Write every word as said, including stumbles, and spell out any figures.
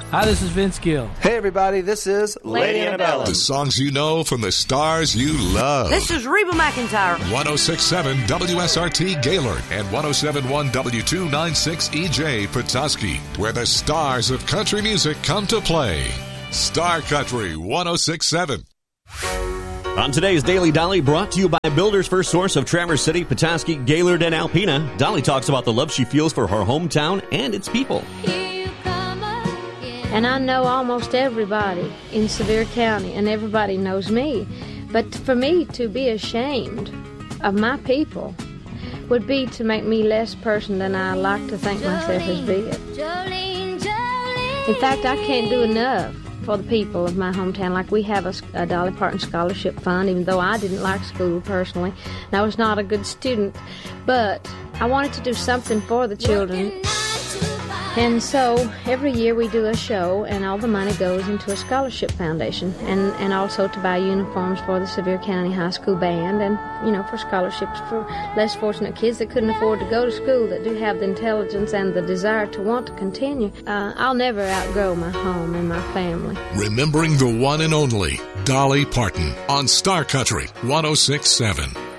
Hi, this is Vince Gill. Hey, everybody, this is Lady Annabella. The songs you know from the stars you love. This is Reba McEntire. one oh six point seven W S R T Gaylord and one oh seven point one W two ninety-six E J Petoskey, where the stars of country music come to play. Star Country one oh six point seven. On today's Daily Dolly, brought to you by Builder's First Source of Traverse City, Petoskey, Gaylord, and Alpena, Dolly talks about the love she feels for her hometown and its people. And I know almost everybody in Sevier County, and everybody knows me. But for me to be ashamed of my people would be to make me less person than I like to think myself as being. In fact, I can't do enough for the people of my hometown. Like, we have a, a Dolly Parton Scholarship Fund, even though I didn't like school personally, and I was not a good student. But I wanted to do something for the children. And so every year we do a show, and all the money goes into a scholarship foundation, and, and also to buy uniforms for the Sevier County High School Band, and, you know, for scholarships for less fortunate kids that couldn't afford to go to school, that do have the intelligence and the desire to want to continue. Uh, I'll never outgrow my home and my family. Remembering the one and only Dolly Parton on Star Country one oh six point seven.